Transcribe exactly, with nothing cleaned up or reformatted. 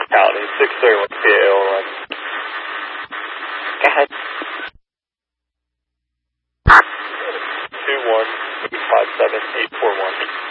County, six thirty-one P A O run. Go ahead. two one eight five seven eight four one.